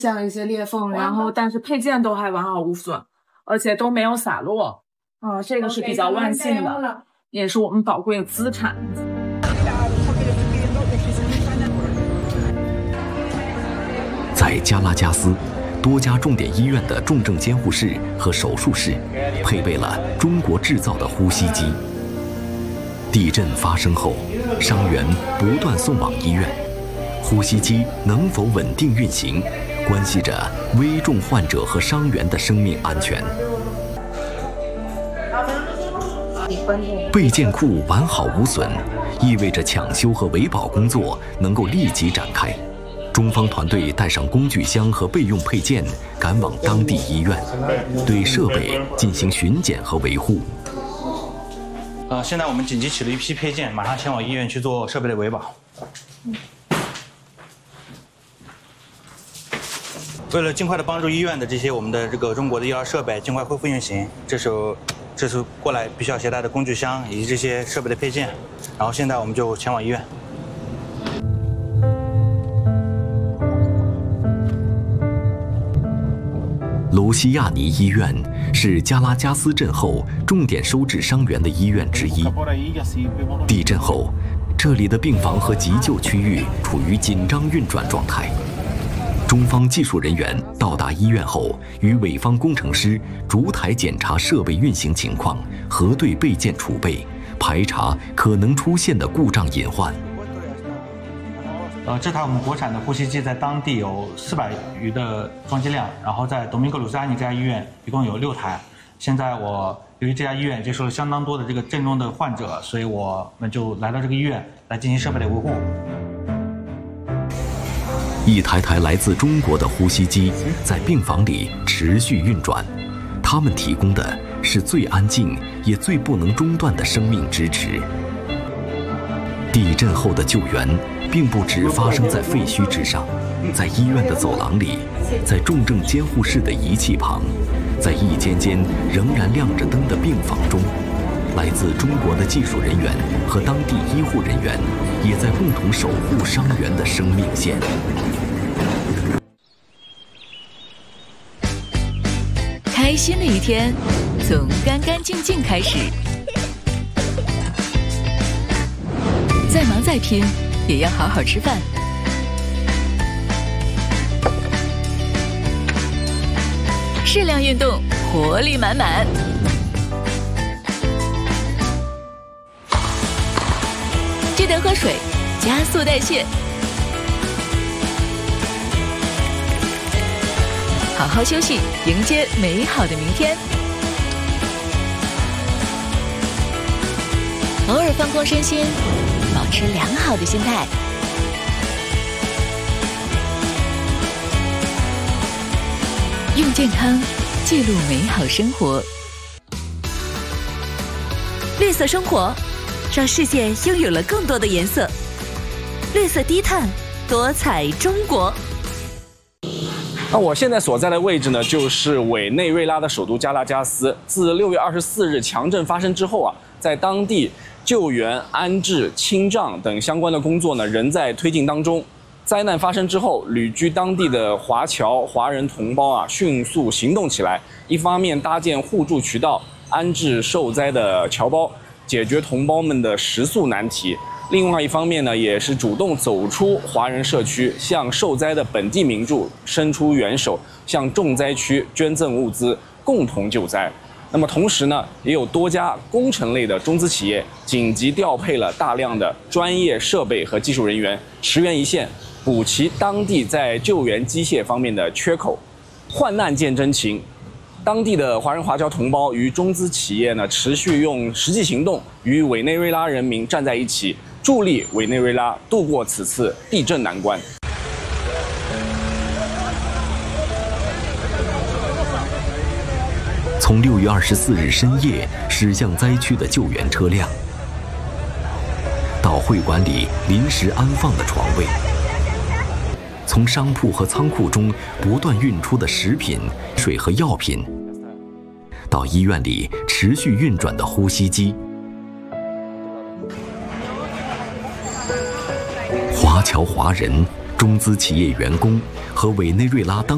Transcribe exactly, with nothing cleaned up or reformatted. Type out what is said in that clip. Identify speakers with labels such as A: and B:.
A: 现了一些裂缝，然后但是配件都还完好无损，而且都没有洒落，啊、呃，这个是比较万幸的，也是我们宝贵的资产。
B: 在加拉加斯，多家重点医院的重症监护室和手术室配备了中国制造的呼吸机。地震发生后，伤员不断送往医院，呼吸机能否稳定运行，关系着危重患者和伤员的生命安全。备件库完好无损，意味着抢修和维保工作能够立即展开。中方团队带上工具箱和备用配件，赶往当地医院，对设备进行巡检和维护。
C: 呃，现在我们紧急取了一批配件，马上前往医院去做设备的维保。为了尽快的帮助医院的这些我们的这个中国的医疗设备尽快恢复运行，这时候这是过来必须要携带的工具箱以及这些设备的配件，然后现在我们就前往医院。
B: 卢西亚尼医院是加拉加斯震后重点收治伤员的医院之一。地震后，这里的病房和急救区域处于紧张运转状态。中方技术人员到达医院后，与委方工程师逐台检查设备运行情况，核对备件储备，排查可能出现的故障隐患。
C: 呃，这台我们国产的呼吸机在当地有四百余的装机量，然后在多米格鲁斯安尼这家医院一共有六台。现在我由于这家医院接受了相当多的这个震中的患者，所以我们就来到这个医院来进行设备的维护。
B: 一台台来自中国的呼吸机在病房里持续运转，它们提供的是最安静也最不能中断的生命支持。地震后的救援并不只发生在废墟之上，在医院的走廊里，在重症监护室的仪器旁，在一间间仍然亮着灯的病房中，来自中国的技术人员和当地医护人员也在共同守护伤员的生命线。
D: 开心的一天从干干净净开始，再忙再拼也要好好吃饭。适量运动，活力满满。记得喝水，加速代谢。好好休息，迎接美好的明天。偶尔放空身心，保持良好的心态。用健康记录美好生活。绿色生活，让世界拥有了更多的颜色。绿色低碳，多彩中国。
E: 那我现在所在的位置呢，就是委内瑞拉的首都加拉加斯。自六月二十四日强震发生之后啊，在当地救援、安置、清障等相关的工作呢，仍在推进当中。灾难发生之后，旅居当地的华侨华人同胞啊，迅速行动起来，一方面搭建互助渠道，安置受灾的侨胞，解决同胞们的食宿难题。另外一方面呢，也是主动走出华人社区，向受灾的本地民众伸出援手，向重灾区捐赠物资，共同救灾。那么同时呢，也有多家工程类的中资企业紧急调配了大量的专业设备和技术人员，驰援一线，补齐当地在救援机械方面的缺口。患难见真情，当地的华人华侨同胞与中资企业呢，持续用实际行动与委内瑞拉人民站在一起，助力委内瑞拉度过此次地震难关。
B: 从六月二十四日深夜驶向灾区的救援车辆，到会馆里临时安放的床位，从商铺和仓库中不断运出的食品、水和药品，到医院里持续运转的呼吸机。华侨华人、中资企业员工和委内瑞拉当